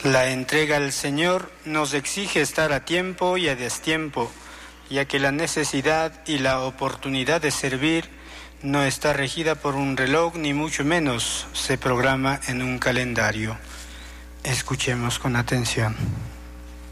La entrega al Señor nos exige estar a tiempo y a destiempo, ya que la necesidad y la oportunidad de servir no está regida por un reloj, ni mucho menos se programa en un calendario. Escuchemos con atención.